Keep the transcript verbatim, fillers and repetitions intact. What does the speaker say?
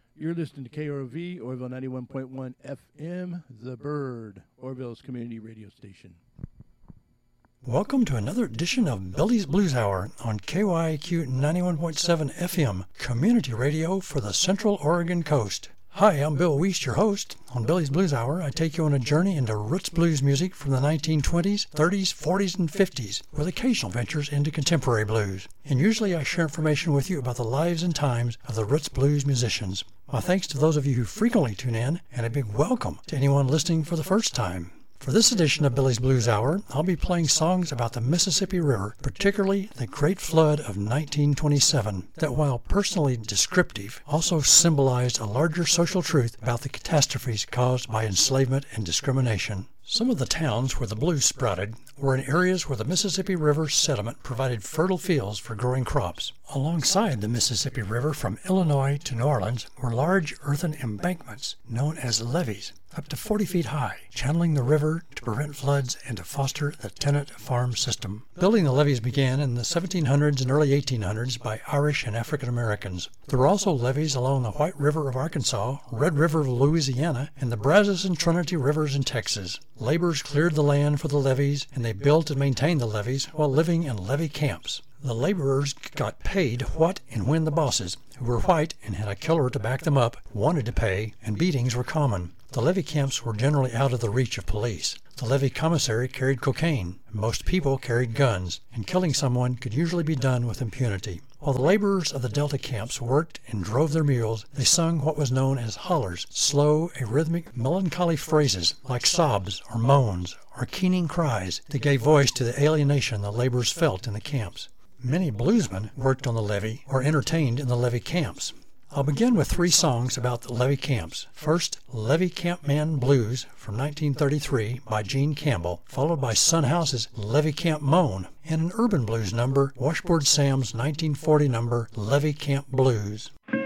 You're listening to K R O V, Orville ninety-one point one F M, The Bird, Orville's community radio station. Welcome to another edition of Billy's Blues Hour on K Y Q ninety-one point seven F M, community radio for the Central Oregon coast. Hi, I'm Bill Wiest, your host. On Billy's Blues Hour, I take you on a journey into roots blues music from the nineteen twenties, thirties, forties, and fifties, with occasional ventures into contemporary blues. And usually I share information with you about the lives and times of the roots blues musicians. My thanks to those of you who frequently tune in, and a big welcome to anyone listening for the first time. For this edition of Billy's Blues Hour, I'll be playing songs about the Mississippi River, particularly the Great Flood of nineteen twenty-seven, that while personally descriptive, also symbolized a larger social truth about the catastrophes caused by enslavement and discrimination. Some of the towns where the blues sprouted were in areas where the Mississippi River sediment provided fertile fields for growing crops. Alongside the Mississippi River from Illinois to New Orleans were large earthen embankments known as levees, up to forty feet high, channeling the river to prevent floods and to foster the tenant farm system. Building the levees began in the seventeen hundreds and early eighteen hundreds by Irish and African Americans. There were also levees along the White River of Arkansas, Red River of Louisiana, and the Brazos and Trinity Rivers in Texas. Laborers cleared the land for the levees, and they built and maintained the levees while living in levee camps. The laborers got paid what and when the bosses, who were white and had a killer to back them up, wanted to pay, and beatings were common. The levee camps were generally out of the reach of police. The levee commissary carried cocaine, most people carried guns, and killing someone could usually be done with impunity. While the laborers of the Delta camps worked and drove their mules, they sung what was known as hollers, slow, arrhythmic, melancholy phrases like sobs or moans or keening cries that gave voice to the alienation the laborers felt in the camps. Many bluesmen worked on the levee or entertained in the levee camps. I'll begin with three songs about the levee camps. First, Levee Campman Blues from nineteen thirty-three by Gene Campbell, followed by Son House's Levee Camp Moan, and an urban blues number, Washboard Sam's nineteen forty number, Levee Camp Blues.